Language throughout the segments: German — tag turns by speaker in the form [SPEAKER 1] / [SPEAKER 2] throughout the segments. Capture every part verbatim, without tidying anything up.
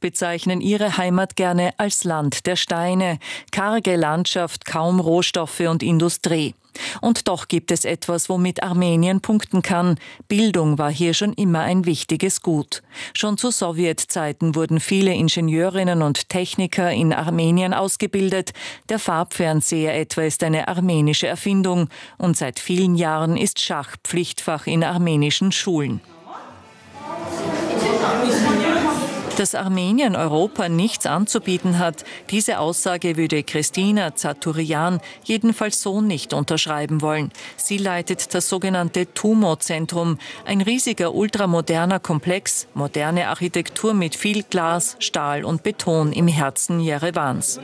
[SPEAKER 1] bezeichnen ihre Heimat gerne als Land der Steine, karge Landschaft, kaum Rohstoffe und Industrie. Und doch gibt es etwas, womit Armenien punkten kann. Bildung war hier schon immer ein wichtiges Gut. Schon zu Sowjetzeiten wurden viele Ingenieurinnen und Techniker in Armenien ausgebildet. Der Farbfernseher etwa ist eine armenische Erfindung. Und seit vielen Jahren ist Schach Pflichtfach in armenischen Schulen. Dass Armenien Europa nichts anzubieten hat, diese Aussage würde Christina Zaturian jedenfalls so nicht unterschreiben wollen. Sie leitet das sogenannte TUMO-Zentrum, ein riesiger ultramoderner Komplex, moderne Architektur mit viel Glas, Stahl und Beton im Herzen Jerevans.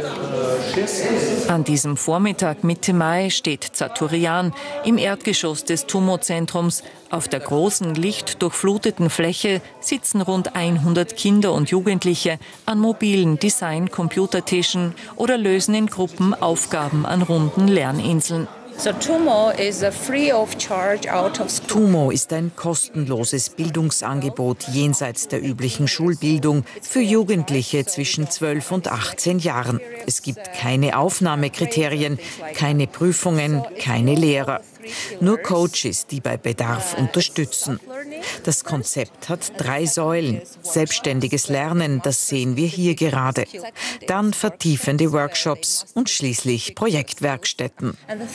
[SPEAKER 1] An diesem Vormittag Mitte Mai steht Zaturian im Erdgeschoss des TUMO-Zentrums. Auf der großen, lichtdurchfluteten Fläche sitzen rund hundert Kinder und Jugendliche an mobilen Design-Computertischen oder lösen in Gruppen Aufgaben an runden Lerninseln.
[SPEAKER 2] So TUMO is a free of charge out of school.
[SPEAKER 3] TUMO ist ein kostenloses Bildungsangebot jenseits der üblichen Schulbildung für Jugendliche zwischen zwölf und achtzehn Jahren. Es gibt keine Aufnahmekriterien, keine Prüfungen, keine Lehrer. Nur Coaches, die bei Bedarf unterstützen. Das Konzept hat drei Säulen. Selbstständiges Lernen, das sehen wir hier gerade. Dann vertiefende Workshops und schließlich Projektwerkstätten.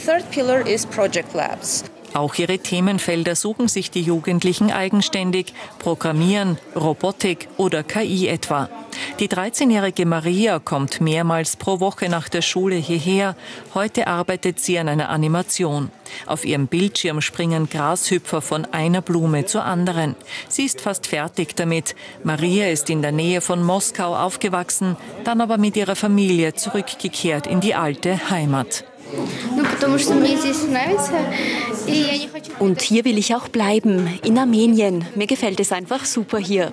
[SPEAKER 1] Auch ihre Themenfelder suchen sich die Jugendlichen eigenständig. Programmieren, Robotik oder K I etwa. Die dreizehnjährige Maria kommt mehrmals pro Woche nach der Schule hierher. Heute arbeitet sie an einer Animation. Auf ihrem Bildschirm springen Grashüpfer von einer Blume zur anderen. Sie ist fast fertig damit. Maria ist in der Nähe von Moskau aufgewachsen, dann aber mit ihrer Familie zurückgekehrt in die alte Heimat.
[SPEAKER 4] Und hier will ich auch bleiben, in Armenien. Mir gefällt es einfach super hier.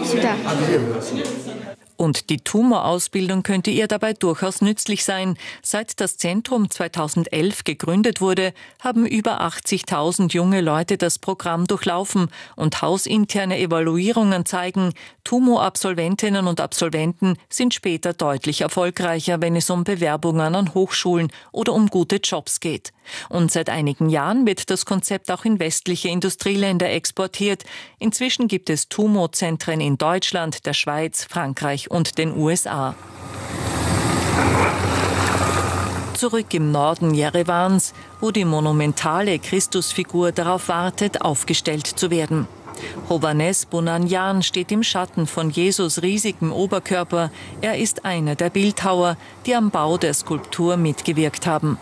[SPEAKER 1] Und die TUMO-Ausbildung könnte ihr dabei durchaus nützlich sein. Seit das Zentrum zweitausendelf gegründet wurde, haben über achtzigtausend junge Leute das Programm durchlaufen und hausinterne Evaluierungen zeigen, TUMO-Absolventinnen und Absolventen sind später deutlich erfolgreicher, wenn es um Bewerbungen an Hochschulen oder um gute Jobs geht. Und seit einigen Jahren wird das Konzept auch in westliche Industrieländer exportiert. Inzwischen gibt es TUMO-Zentren in Deutschland, der Schweiz, Frankreich und den U S A. Zurück im Norden Jerevans, wo die monumentale Christusfigur darauf wartet, aufgestellt zu werden. Hovannes Bonanyan steht im Schatten von Jesus riesigem Oberkörper. Er ist einer der Bildhauer, die am Bau der Skulptur mitgewirkt haben.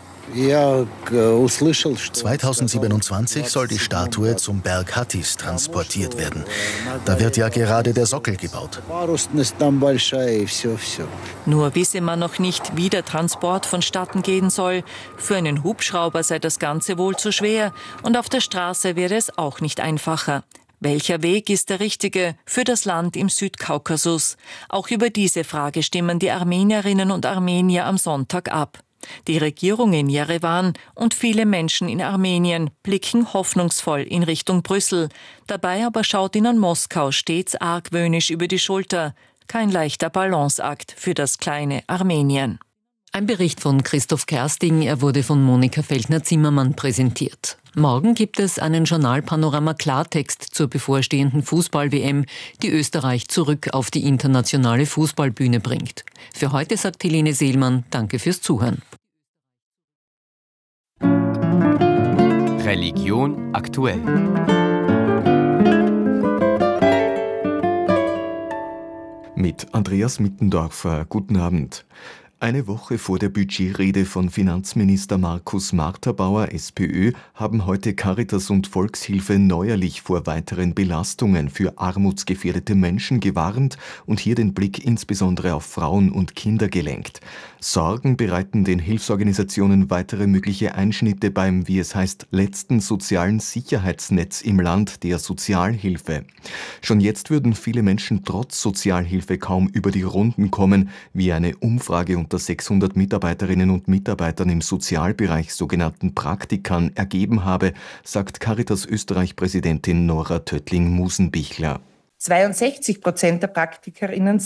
[SPEAKER 5] zweitausendsiebenundzwanzig soll die Statue zum Berg Hattis transportiert werden. Da wird ja gerade der Sockel gebaut.
[SPEAKER 1] Nur wisse man noch nicht, wie der Transport vonstatten gehen soll. Für einen Hubschrauber sei das Ganze wohl zu schwer und auf der Straße wäre es auch nicht einfacher. Welcher Weg ist der richtige für das Land im Südkaukasus? Auch über diese Frage stimmen die Armenierinnen und Armenier am Sonntag ab. Die Regierung in Jerewan und viele Menschen in Armenien blicken hoffnungsvoll in Richtung Brüssel. Dabei aber schaut ihnen Moskau stets argwöhnisch über die Schulter. Kein leichter Balanceakt für das kleine Armenien.
[SPEAKER 6] Ein Bericht von Christoph Kersting, er wurde von Monika Feldner-Zimmermann präsentiert. Morgen gibt es einen Journalpanorama Klartext zur bevorstehenden Fußball-W M, die Österreich zurück auf die internationale Fußballbühne bringt. Für heute sagt Helene Seelmann, danke fürs Zuhören.
[SPEAKER 7] Religion aktuell.
[SPEAKER 8] Mit Andreas Mittendorfer. Guten Abend. Eine Woche vor der Budgetrede von Finanzminister Markus Marterbauer, SPÖ, haben heute Caritas und Volkshilfe neuerlich vor weiteren Belastungen für armutsgefährdete Menschen gewarnt und hier den Blick insbesondere auf Frauen und Kinder gelenkt. Sorgen bereiten den Hilfsorganisationen weitere mögliche Einschnitte beim, wie es heißt, letzten sozialen Sicherheitsnetz im Land der Sozialhilfe. Schon jetzt würden viele Menschen trotz Sozialhilfe kaum über die Runden kommen, wie eine Umfrage unter sechshundert Mitarbeiterinnen und Mitarbeitern im Sozialbereich, sogenannten Praktikern, ergeben habe, sagt Caritas Österreich-Präsidentin Nora Töttling-Musenbichler.
[SPEAKER 9] zweiundsechzig Prozent der Praktikerinnen